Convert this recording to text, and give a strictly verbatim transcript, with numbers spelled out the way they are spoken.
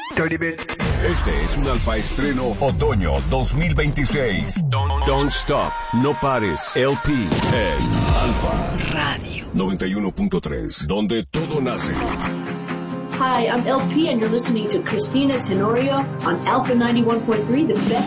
Este es un alfa estreno otoño dos mil veintiséis. Don't, don't stop, no pares. L P en Alfa Radio noventa y uno punto tres, donde todo nace. Hi, I'm L P and you're listening to Christina Tenorio on Alpha ninety-one point three, the best